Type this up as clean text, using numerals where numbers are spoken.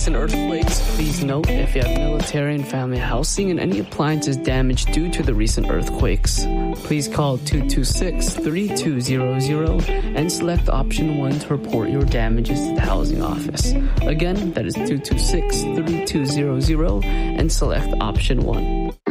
recent earthquakes. Please note if you have military and family housing and any appliances damaged due to the recent earthquakes. Please call 226-3200 and select option 1 to report your damages to the housing office. Again, that is 226-3200 and select option 1.